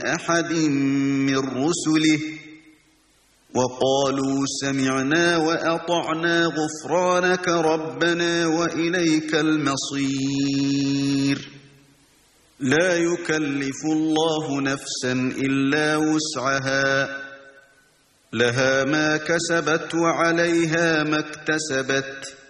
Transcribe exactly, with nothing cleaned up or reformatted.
أحد من رسله وقالوا سمعنا وأطعنا غفرانك ربنا وإليك المصير لا يكلف الله نفسا إلا وسعها لها ما كسبت وعليها ما اكتسبت